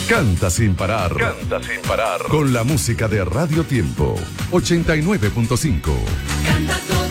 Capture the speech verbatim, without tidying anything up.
Canta sin parar. Canta sin parar. Con la música de Radio Tiempo. ochenta y nueve punto cinco. Canta todo.